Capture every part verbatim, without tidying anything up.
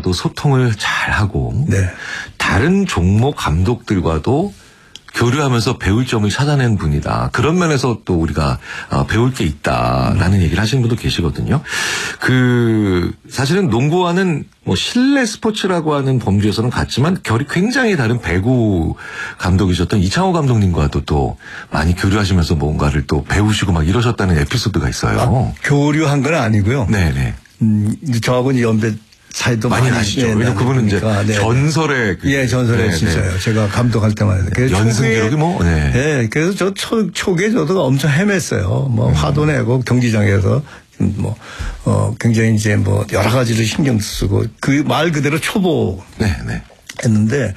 선수들과도 소통을 잘 하고 네. 다른 종목 감독들과도 교류하면서 배울 점을 찾아낸 분이다. 그런 면에서 또 우리가 배울 게 있다라는 음. 얘기를 하시는 분도 계시거든요. 그 사실은 농구와는 뭐 실내 스포츠라고 하는 범주에서는 같지만 결이 굉장히 다른 배구 감독이셨던 이창호 감독님과도 또 많이 교류하시면서 뭔가를 또 배우시고 막 이러셨다는 에피소드가 있어요. 아, 교류한 건 아니고요. 네네. 음, 저하고는 연배 차이도 많이, 많이 나시죠. 네, 왜냐면 그분은 이제 네. 전설의 그 예, 전설의 네, 진짜요. 네. 제가 감독할 때마다. 네. 연승 기록이 뭐. 네. 네. 그래서 저 초, 초기에 저도 엄청 헤맸어요. 뭐 음. 화도 내고 경기장에서 뭐, 어, 굉장히 이제 뭐 여러 가지를 신경 쓰고 그 말 그대로 초보. 네, 네. 했는데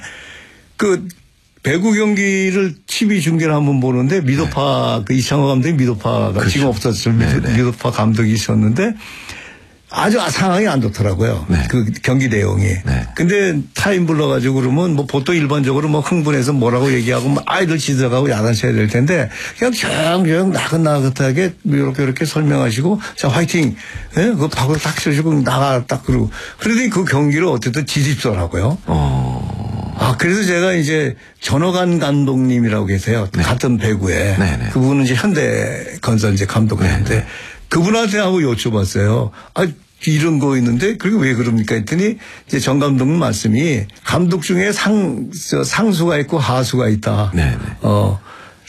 그 배구 경기를 티비 중계를 한번 보는데 미도파 네. 그 이창호 감독이 미도파가 그렇죠. 지금 없었죠. 미도, 미도파 감독이 있었는데 아주 상황이 안 좋더라고요. 네. 그 경기 내용이. 네. 근데 타임 불러가지고 그러면 뭐 보통 일반적으로 뭐 흥분해서 뭐라고 얘기하고 뭐 아이들 지적하고 야단쳐야 될 텐데 그냥 조용조용 나긋나긋하게 이렇게 이렇게 설명하시고 자 화이팅. 예? 그 박을 딱 쳐주고 나가 딱 그러고 그러더니 그 경기를 어쨌든 지집더라고요. 어. 아, 그래서 제가 이제 전호관 감독님이라고 계세요. 네. 같은 배구에. 네네. 그분은 이제 현대건설 이제 감독을 했는데 그분한테 하고 여쭤봤어요. 아, 이런 거 있는데 그게 왜 그럽니까 했더니 이제 정 감독님 말씀이 감독 중에 상, 상수가 있고 하수가 있다. 네네. 어,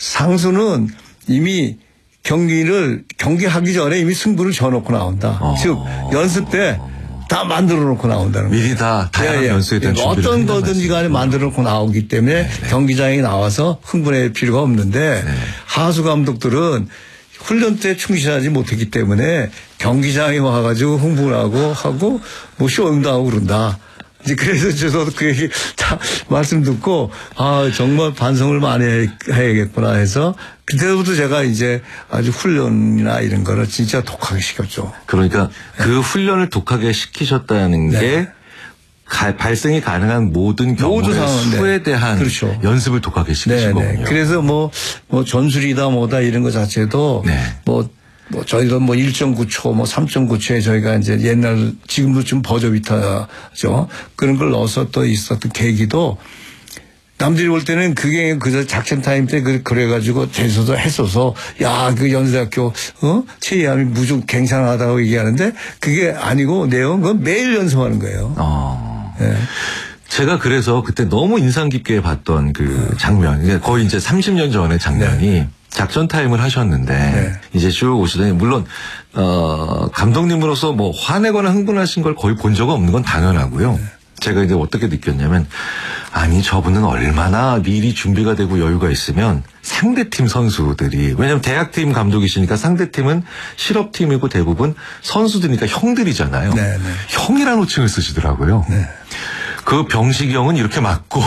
상수는 이미 경기를 경기하기 전에 이미 승부를 정해놓고 나온다. 어. 즉 연습 때 다 만들어 놓고 나온다는 거예요. 미리 다 다양한 예, 예. 변수에 대한 준비를 어떤 거든지 간에 만들어 놓고 나오기 때문에 네네. 경기장에 나와서 흥분할 필요가 없는데 네. 하수 감독들은 훈련 때 충실하지 못했기 때문에 경기장에 와가지고 흥분하고 하고 뭐 쇼잉도 하고 그런다. 이제 그래서 저도 그 얘기 다 말씀 듣고 아 정말 반성을 많이 해야겠구나 해서 그때부터 제가 이제 아주 훈련이나 이런 거를 진짜 독하게 시켰죠. 그러니까 네. 그 훈련을 독하게 시키셨다는 네. 게 가, 발생이 가능한 모든 경우의 수에 네. 대한 그렇죠. 연습을 독하게 시키신 네, 거군요. 네. 그래서 뭐, 뭐 전술이다 뭐다 이런 거 자체도 네. 뭐 뭐 저희도 뭐 일 점 구 초 뭐 삼 점 구 초에 저희가 이제 옛날 지금도 좀 버저비터죠. 그런 걸 넣어서 또 있었던 계기도 남들이 볼 때는 그게 그저 작전 타임 때 그래가지고 제소도 했어서 야, 그 연세대학교 어? 체이함이 무조건 괜찮하다고 얘기하는데 그게 아니고 내용은 그건 매일 연습하는 거예요. 어. 네. 제가 그래서 그때 너무 인상 깊게 봤던 그 장면, 거의 이제 삼십 년 전의 장면이 네. 작전 타임을 하셨는데 네. 이제 쭉 오시더니 물론 어 감독님으로서 뭐 화내거나 흥분하신 걸 거의 본 적은 없는 건 당연하고요. 네. 제가 이제 어떻게 느꼈냐면 아니 저분은 얼마나 미리 준비가 되고 여유가 있으면 상대팀 선수들이 왜냐하면 대학팀 감독이시니까 상대팀은 실업팀이고 대부분 선수들이니까 형들이잖아요. 네, 네. 형이라는 호칭을 쓰시더라고요. 네. 그 병식이 형은 이렇게 맞고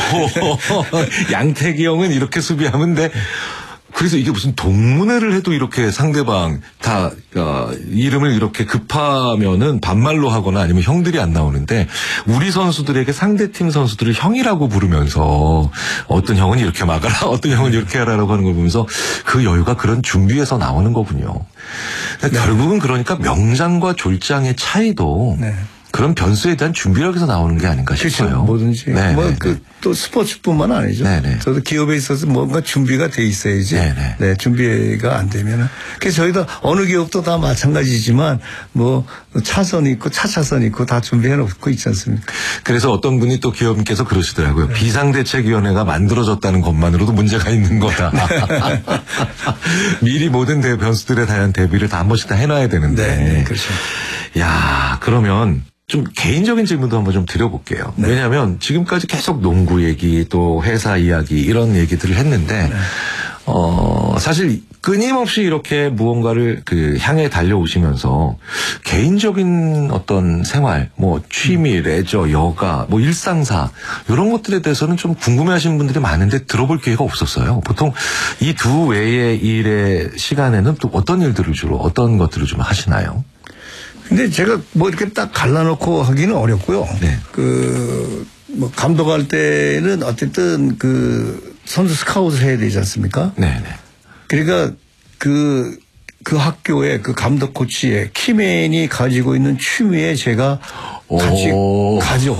양태기 형은 이렇게 수비하면 돼. 그래서 이게 무슨 동문회를 해도 이렇게 상대방 다 어, 이름을 이렇게 급하면은 반말로 하거나 아니면 형들이 안 나오는데 우리 선수들에게 상대팀 선수들을 형이라고 부르면서 어떤 형은 이렇게 막아라 어떤 형은 이렇게 하라라고 하는 걸 보면서 그 여유가 그런 준비에서 나오는 거군요. 네. 결국은 그러니까 명장과 졸장의 차이도 네. 그런 변수에 대한 준비력에서 나오는 게 아닌가 싶어요. 그렇죠. 뭐든지. 네, 뭐 네, 그 또 스포츠뿐만 아니죠. 네, 네. 저도 기업에 있어서 뭔가 준비가 돼 있어야지. 네, 네. 네, 준비가 안 되면은. 그래서 저희도 어느 기업도 다 마찬가지지만 뭐 차선 있고 차차선 있고 다 준비해 놓고 있지 않습니까? 그래서 어떤 분이 또 기업님께서 그러시더라고요. 네. 비상대책위원회가 만들어졌다는 것만으로도 문제가 있는 거다. 미리 모든 대 변수들에 대한 대비를 다 한 번씩 다 해놔야 되는데. 네, 그렇죠. 야, 그러면 좀 개인적인 질문도 한번 좀 드려볼게요. 네. 왜냐하면 지금까지 계속 농구 얘기 또 회사 이야기 이런 얘기들을 했는데 네. 어 사실 끊임없이 이렇게 무언가를 그 향해 달려오시면서 개인적인 어떤 생활, 뭐 취미, 레저, 여가, 뭐 일상사 이런 것들에 대해서는 좀 궁금해하시는 분들이 많은데 들어볼 기회가 없었어요. 보통 이 두 외의 일의 시간에는 또 어떤 일들을 주로 어떤 것들을 좀 하시나요? 근데 제가 뭐 이렇게 딱 갈라놓고 하기는 어렵고요. 네. 그, 뭐 감독할 때는 어쨌든 그 선수 스카웃을 해야 되지 않습니까? 네네. 그러니까 그, 그 학교의 그 감독 코치의 키맨이 가지고 있는 취미에 제가 같이 가져